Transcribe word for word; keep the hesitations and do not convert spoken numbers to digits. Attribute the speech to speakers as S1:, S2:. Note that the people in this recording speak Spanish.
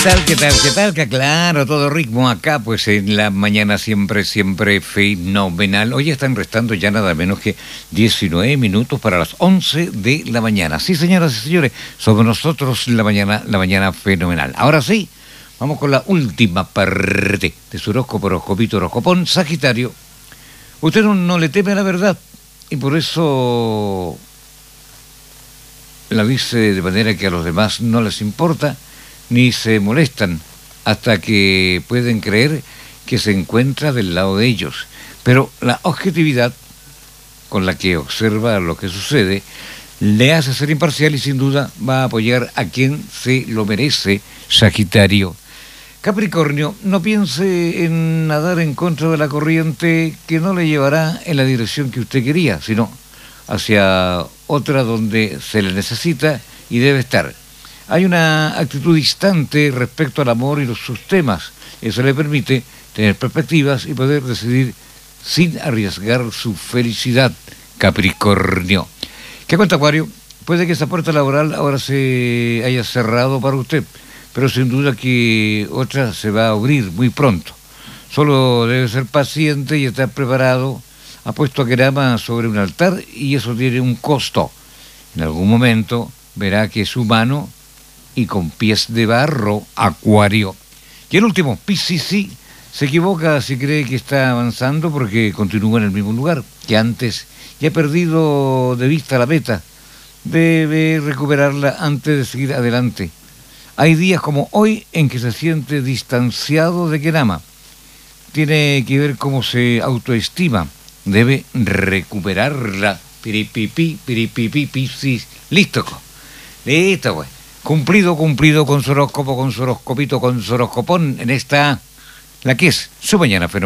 S1: tal, qué tal, qué tal? Que claro, todo ritmo acá, pues en la mañana siempre, siempre fenomenal. Hoy están restando ya nada menos que diecinueve minutos para las once de la mañana. Sí, señoras y señores, somos nosotros la mañana, la mañana fenomenal. Ahora sí, vamos con la última parte de su horóscopo, horoscopito, horoscopón, Sagitario. Usted no, no le teme a la verdad y por eso la dice de manera que a los demás no les importa ni se molestan hasta que pueden creer que se encuentra del lado de ellos. Pero la objetividad con la que observa lo que sucede le hace ser imparcial y sin duda va a apoyar a quien se lo merece, Sagitario. Capricornio, no piense en nadar en contra de la corriente que no le llevará en la dirección que usted quería, sino hacia otra donde se le necesita y debe estar. Hay una actitud distante respecto al amor y los, sus temas. Eso le permite tener perspectivas y poder decidir sin arriesgar su felicidad, Capricornio. ¿Qué cuenta, Acuario? Puede que esa puerta laboral ahora se haya cerrado para usted, pero sin duda que otra se va a abrir muy pronto. Solo debe ser paciente y estar preparado. Ha puesto a Kerama sobre un altar y eso tiene un costo. En algún momento verá que es humano y con pies de barro, Acuario. Y el último, Piscis, se equivoca si cree que está avanzando porque continúa en el mismo lugar que antes y ha perdido de vista la meta. Debe recuperarla antes de seguir adelante. Hay días como hoy en que se siente distanciado de Kerama. Tiene que ver cómo se autoestima. Debe recuperarla. Piripipi, piripipi, Piscis. Listo, listo, güey. Cumplido, cumplido con su horóscopo, con su horoscopito, con su horoscopón en esta, la que es su mañana fenomenal.